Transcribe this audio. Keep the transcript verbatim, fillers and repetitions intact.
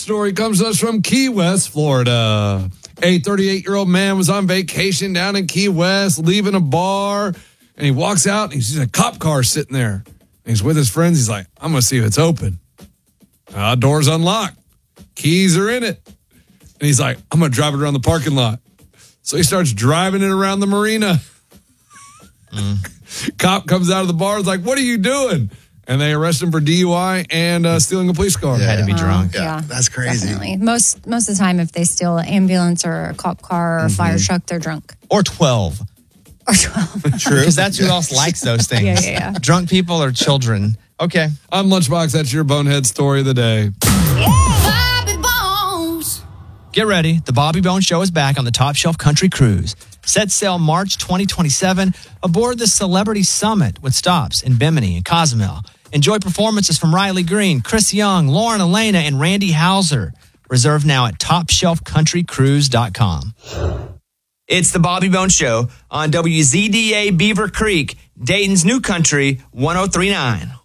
story comes to us from Key West, Florida. A thirty-eight-year-old man was on vacation down in Key West, leaving a bar, and he walks out and he sees a cop car sitting there. And he's with his friends. He's like, I'm going to see if it's open. Uh, door's unlocked. Keys are in it. And he's like, I'm going to drive it around the parking lot. So he starts driving it around the marina. Mm. Cop comes out of the bar. Is like, what are you doing? And they arrest him for D U I and uh, stealing a police car. Yeah. Had to be drunk. Uh, yeah, yeah, that's crazy. Definitely. Most most of the time, if they steal an ambulance or a cop car or a mm-hmm. fire truck, they're drunk. Or twelve. Or twelve. True. Because that's who else likes those things. yeah, yeah, yeah. Drunk people or children. Okay. I'm Lunchbox. That's your bonehead story of the day. Bobby Bones. Get ready. The Bobby Bones Show is back on the Top Shelf Country Cruise. Set sail March twenty twenty-seven aboard the Celebrity Summit with stops in Bimini and Cozumel. Enjoy performances from Riley Green, Chris Young, Lauren Elena, and Randy Hauser. Reserve now at top shelf country cruise dot com. It's the Bobby Bones Show on W Z D A Beaver Creek, Dayton's New Country one oh three point nine.